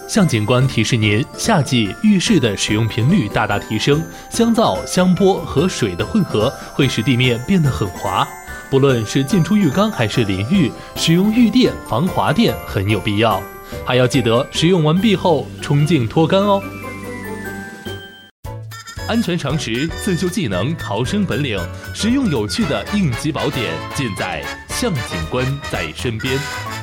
向警官提示您，夏季浴室的使用频率大大提升，香皂、香波和水的混合会使地面变得很滑。不论是进出浴缸还是淋浴，使用浴垫、防滑垫很有必要。还要记得使用完毕后冲净脱干哦。安全常识、自救技能、逃生本领，实用有趣的应急宝典，尽在向警官在身边。